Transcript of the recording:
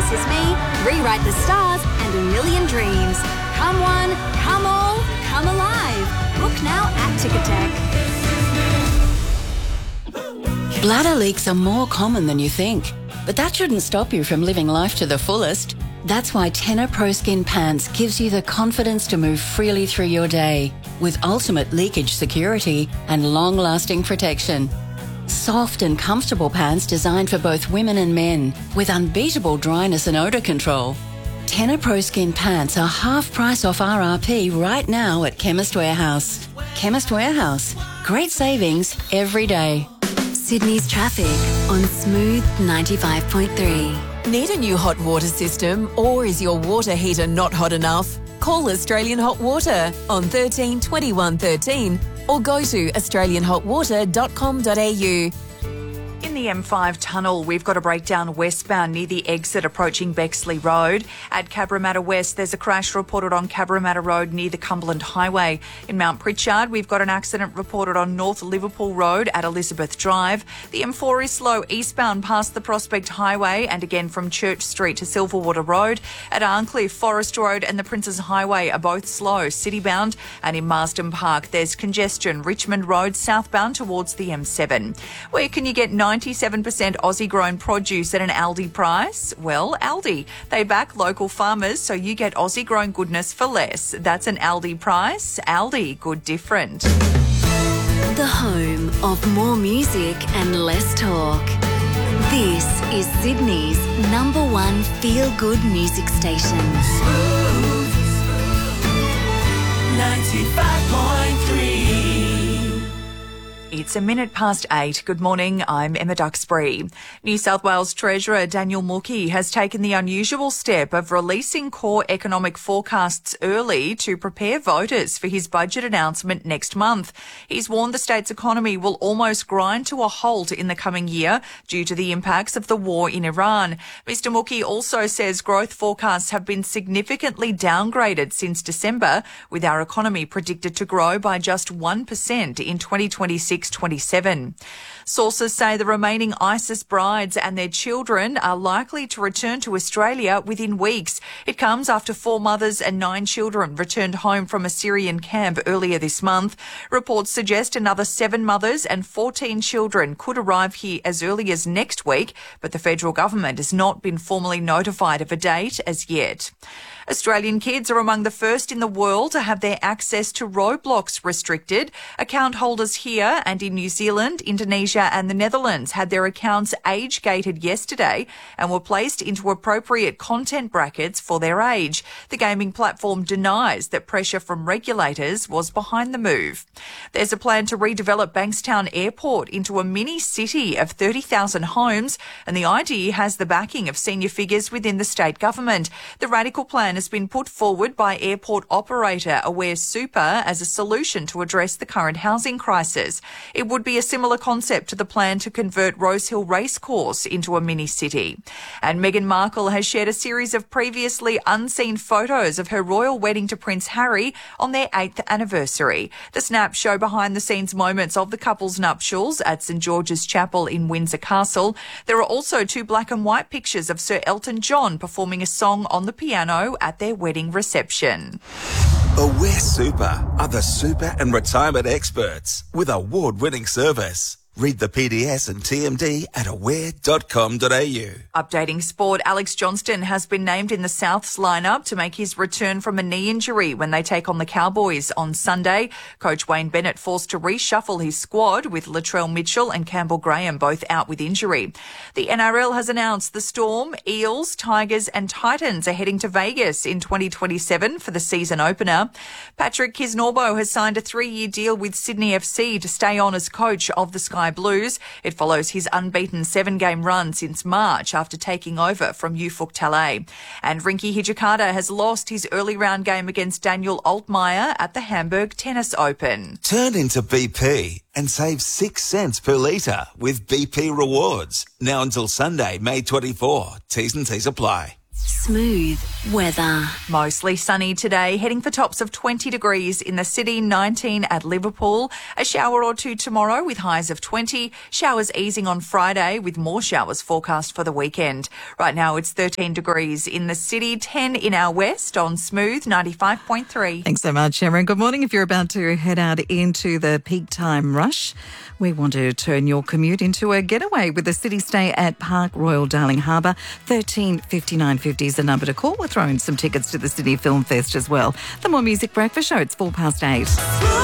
This Is Me, Rewrite the Stars and A Million Dreams. Come one, come all, come alive. Book now at Ticketek. Bladder leaks are more common than you think, but that shouldn't stop you from living life to the fullest. That's why Tenor Pro Skin Pants gives you the confidence to move freely through your day with ultimate leakage security and long-lasting protection. Soft and comfortable pants designed for both women and men with unbeatable dryness and odour control. Tenor Pro Skin Pants are half price off RRP right now at Chemist Warehouse. Chemist Warehouse. Great savings every day. Sydney's traffic on Smooth 95.3. Need a new hot water system, or is your water heater not hot enough? Call Australian Hot Water on 13 21 13 or go to australianhotwater.com.au. In the M5 tunnel, we've got a breakdown westbound near the exit approaching Bexley Road. At Cabramatta West, there's a crash reported on Cabramatta Road near the Cumberland Highway. In Mount Pritchard, we've got an accident reported on North Liverpool Road at Elizabeth Drive. The M4 is slow eastbound past the Prospect Highway and again from Church Street to Silverwater Road. At Arncliffe, Forest Road and the Princes Highway are both slow citybound. And in Marsden Park, there's congestion Richmond Road southbound towards the M7. Where can you get 97% Aussie-grown produce at an Aldi price? Well, Aldi. They back local farmers, so you get Aussie-grown goodness for less. That's an Aldi price. Aldi, good different. The home of more music and less talk. This is Sydney's #1 feel-good music station. 95.3. It's 8:01. Good morning, I'm Emma Duxbury. New South Wales Treasurer Daniel Mookhey has taken the unusual step of releasing core economic forecasts early to prepare voters for his budget announcement next month. He's warned the state's economy will almost grind to a halt in the coming year due to the impacts of the war in Iran. Mr Mookhey also says growth forecasts have been significantly downgraded since December, with our economy predicted to grow by just 1% in 2026-27. Sources say the remaining ISIS brides and their children are likely to return to Australia within weeks. It comes after 4 mothers and 9 children returned home from a Syrian camp earlier this month. Reports suggest another 7 mothers and 14 children could arrive here as early as next week, but the federal government has not been formally notified of a date as yet. Australian kids are among the first in the world to have their access to Roblox restricted. Account holders here and in New Zealand, Indonesia and the Netherlands had their accounts age-gated yesterday and were placed into appropriate content brackets for their age. The gaming platform denies that pressure from regulators was behind the move. There's a plan to redevelop Bankstown Airport into a mini-city of 30,000 homes, and the idea has the backing of senior figures within the state government. The radical plan has been put forward by airport operator Aware Super as a solution to address the current housing crisis. It would be a similar concept to the plan to convert Rosehill Racecourse into a mini-city. And Meghan Markle has shared a series of previously unseen photos of her royal wedding to Prince Harry on their 8th anniversary. The snaps show behind-the-scenes moments of the couple's nuptials at St George's Chapel in Windsor Castle. There are also 2 black and white pictures of Sir Elton John performing a song on the piano at their wedding reception. Aware Super are the super and retirement experts with award-winning service. Read the PDS and TMD at aware.com.au. Updating sport, Alex Johnston has been named in the Souths lineup to make his return from a knee injury when they take on the Cowboys on Sunday. Coach Wayne Bennett forced to reshuffle his squad with Latrell Mitchell and Campbell Graham both out with injury. The NRL has announced the Storm, Eels, Tigers and Titans are heading to Vegas in 2027 for the season opener. Patrick Kisnorbo has signed a 3-year deal with Sydney FC to stay on as coach of the Sky Blues. It follows his unbeaten 7-game run since March after taking over from Ufuk Talay. And Rinky Hijikata has lost his early round game against Daniel Altmaier at the Hamburg Tennis Open. Turn into BP and save 6 cents per litre with BP Rewards. Now until Sunday, May 24. T's and C's apply. Smooth weather. Mostly sunny today, heading for tops of 20 degrees in the city, 19 at Liverpool. A shower or two tomorrow with highs of 20. Showers easing on Friday with more showers forecast for the weekend. Right now it's 13 degrees in the city, 10 in our west on Smooth 95.3. Thanks so much, Emma. Good morning. If you're about to head out into the peak time rush, we want to turn your commute into a getaway with a city stay at Park Royal Darling Harbour. 135950 is the number to call. We're throwing some tickets to the Sydney Film Fest as well. The More Music Breakfast Show, it's 8:04.